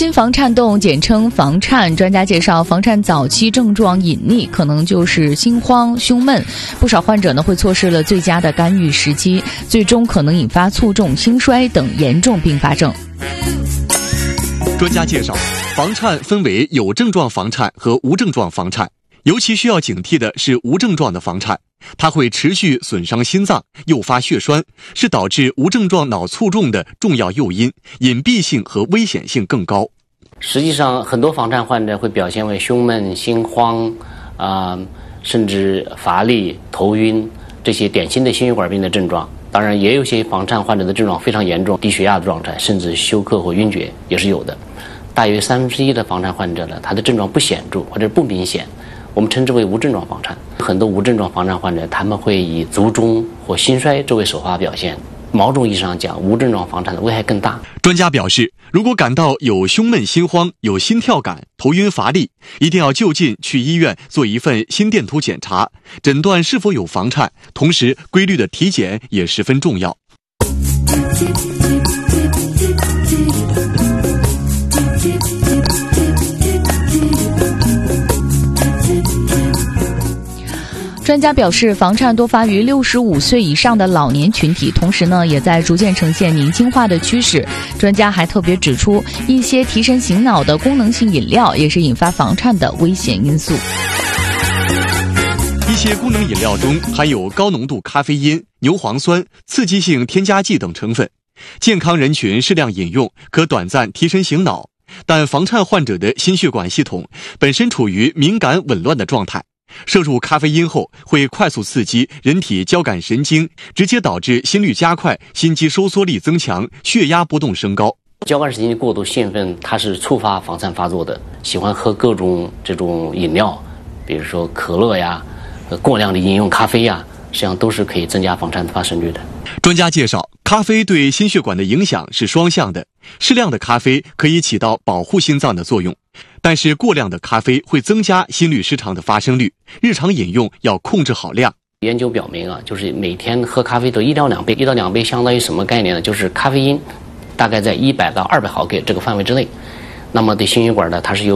心房颤动简称房颤，专家介绍，房颤早期症状隐匿，可能就是心慌、胸闷，不少患者呢会错失了最佳的干预时机，最终可能引发卒中、心衰等严重并发症。 专家介绍，房颤分为有症状房颤和无症状房颤，尤其需要警惕的是无症状的房颤，它会持续损伤心脏，诱发血栓，是导致无症状脑卒中的重要诱因，隐蔽性和危险性更高。 实际上，很多房颤患者会表现为胸闷、心慌，甚至乏力、头晕这些典型的心血管病的症状。当然，也有些房颤患者的症状非常严重，低血压的状态，甚至休克或晕厥也是有的。大约1/3的房颤患者呢，他的症状不显著或者不明显，我们称之为无症状房颤。很多无症状房颤患者，他们会以卒中或心衰作为首发表现。某种意义上讲，无症状房颤的危害更大。 专家表示，如果感到有胸闷、心慌、有心跳感、头晕乏力，一定要就近去医院做一份心电图检查，诊断是否有房颤，同时规律的体检也十分重要。 专家表示，房颤多发于65岁以上的老年群体，同时呢，也在逐渐呈现年轻化的趋势。专家还特别指出，一些提神醒脑的功能性饮料也是引发房颤的危险因素。 一些功能饮料中含有高浓度咖啡因、牛磺酸、刺激性添加剂等成分，健康人群适量饮用可短暂提神醒脑，但房颤患者的心血管系统本身处于敏感紊乱的状态。摄入咖啡因后会快速刺激人体交感神经，直接导致心率加快、心肌收缩力增强、血压波动升高。 交感神经过度兴奋，它是触发房颤发作的。喜欢喝各种这种饮料，比如说可乐呀，过量的饮用咖啡呀，实际上都是可以增加房颤的发生率的。 专家介绍，咖啡对心血管的影响是双向的，适量的咖啡可以起到保护心脏的作用，但是过量的咖啡会增加心律失常的发生率，日常饮用要控制好量。 研究表明就是每天喝咖啡都1到2杯，1到2杯相当于什么概念呢？就是咖啡因大概在100到200毫克这个范围之内，那么对心血管呢，它是有